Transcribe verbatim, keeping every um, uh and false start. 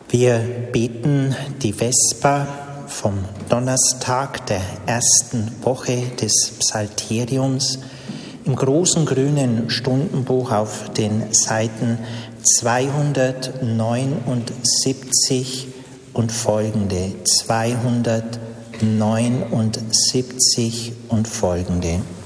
Wir beten die Vesper vom Donnerstag der ersten Woche des Psalteriums im großen grünen Stundenbuch auf den Seiten zweihundertneunundsiebzig und folgende, zweihundertneunundsiebzig und folgende.